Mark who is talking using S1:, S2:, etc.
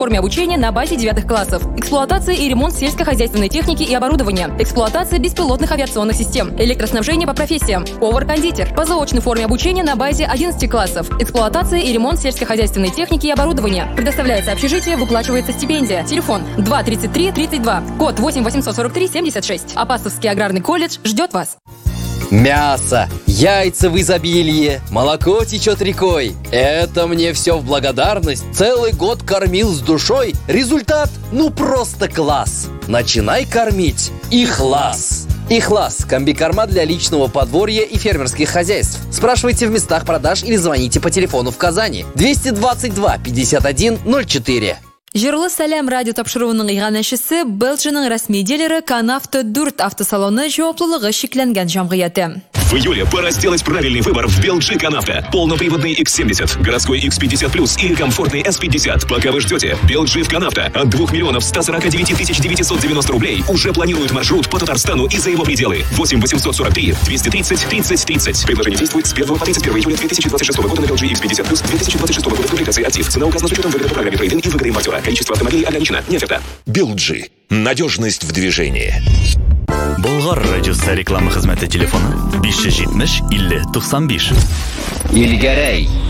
S1: форме обучения на базе 9 классов, эксплуатация и ремонт сельскохозяйственной техники и оборудования, эксплуатация беспилотных авиационных систем, электроснабжение по профессиям, повар-кондитер, по заочной форме обучения на базе 11 классов, эксплуатация и ремонт сельскохозяйственной техники и оборудования. Предоставляется общежитие, выплачивается стипендия. Телефон 23332, код 8 843 76. Апасовский аграрный колледж ждет вас.
S2: Мясо, яйца в изобилии, молоко течет рекой. Это мне все в благодарность. Целый год кормил с душой. Результат, ну просто класс. Начинай кормить Ихлас. Ихлас – комбикорма для личного подворья и фермерских хозяйств. Спрашивайте в местах продаж или звоните по телефону в Казани 222 51 04.
S1: Жерлы Сәлем радио тапшыруының иганәшесе Белджиның рәсми дилері Канавто Дүрт автосалоны жауаплылығы шикләнгән җәмгыяте.
S3: В июле пора сделать правильный выбор в Белджи Канавто. Полноприводный X70, городской X50+, или комфортный S50. Пока вы ждете, Белджи в Канавто от 2 149 990 рублей уже планирует маршрут по Татарстану и за его пределы. 8 843 230 30 30. Предложение действует с 1 по 31 июля 2026 года на Белджи X50+, 2026 года в публикации «Актив». Цена указана с учетом выгоды по программе трейдинг и выгоды импортера. Количество автомобилей ограничено. Не оферта.
S4: Белджи. Надежность в движении.
S5: Болгар радиосы реклама хезмәте телефоны 570 50 95.
S2: Илгәрәй.